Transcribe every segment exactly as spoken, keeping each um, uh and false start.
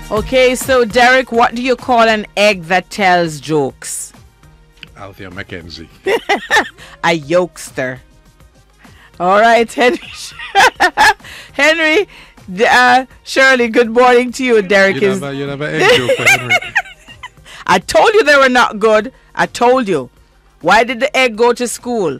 Okay, so Derek, what do you call an egg that tells jokes? Althea Mackenzie. A yokester. All right, Henry. Henry, uh, Shirley, good morning to you. Derek You is. never, you never egg joke for Henry. I told you they were not good. I told you. Why did the egg go to school?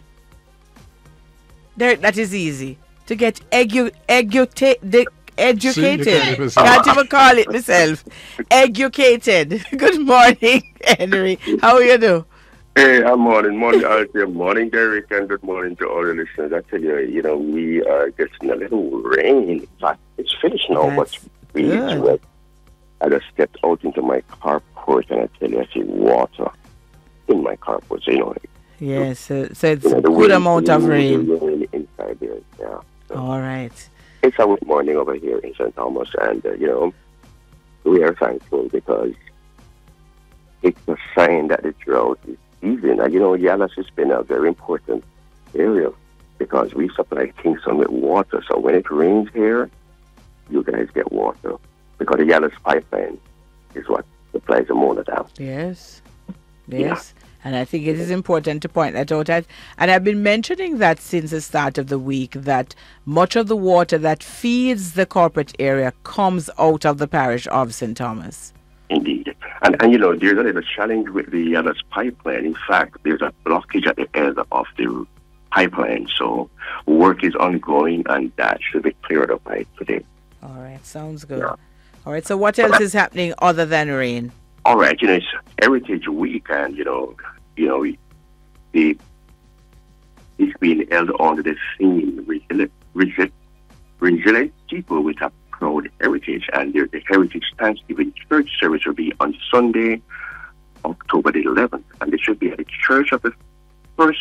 Derek, that is easy. To get edu- eduta- de- educated. See, you can't even say Can't even call it myself. Educated. Good morning, Henry. How are you doing? Hey, I'm morning, morning, Althea, morning, Derek, and good morning to all the listeners. I tell you, you know, we are getting a little rain. In fact, it's finished now, That's but really good. wet. I just stepped out into my carport, and I tell you, I see water in my carport. So, you know, Yes, so, so it's you know, a the good wind- amount of the rain. rain inside there, yeah. So All right. it's a good morning over here in Saint Thomas, and, uh, you know, we are thankful because it's a sign that the drought is easing. And, you know, Yalas has been a very important area because we supply Kingston with water. So when it rains here, you guys get water because the Yalas pipeline is what supplies the Mona Dam. Yes. Yes. And I think it is important to point that out. I- And I've been mentioning that since the start of the week, that much of the water that feeds the corporate area comes out of the parish of Saint Thomas. Indeed. And, and you know, there's a little challenge with the Yalas pipeline. In fact, there's a blockage at the end of the pipeline. So work is ongoing, and that should be cleared up by today. All right. Sounds good. Yeah. All right. So what else is happening other than rain? All right, you know, it's Heritage Week, and, you know, you know, the it's being held under the theme, resilient, resilient, resilient people with a proud heritage, and the, the Heritage Thanksgiving Church service will be on Sunday, October the eleventh, and it should be at the Church of the